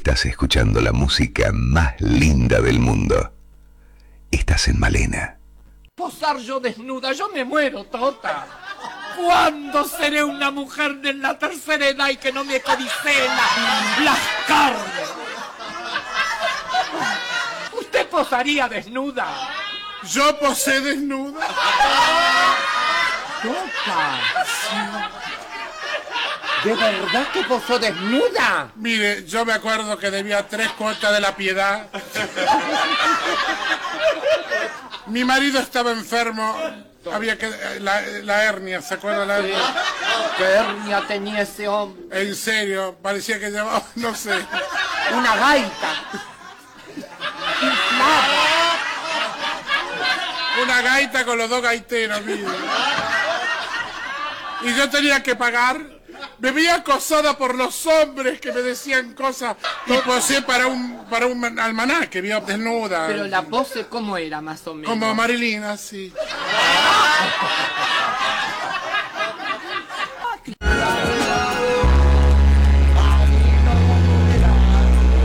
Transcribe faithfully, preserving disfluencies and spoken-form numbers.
Estás escuchando la música más linda del mundo. Estás en Malena. Posar yo desnuda, yo me muero, Tota. ¿Cuándo seré una mujer de la tercera edad y que no me codiceen las carnes? ¿Usted posaría desnuda? Yo posé desnuda. Tota. ¿De verdad que posó desnuda? Mire, yo me acuerdo que debía tres cuotas de la piedad. Mi marido estaba enfermo. Había que... La, la hernia, ¿se acuerda la hernia? ¿Qué hernia tenía ese hombre? En serio, parecía que llevaba, no sé. Una gaita. Una gaita con los dos gaiteros, mire. Y yo tenía que pagar. Me vi acosada por los hombres que me decían cosas y posé para un para un almanaque, vio desnuda. Pero la pose, ¿cómo era más o menos? Como Marilyn, así.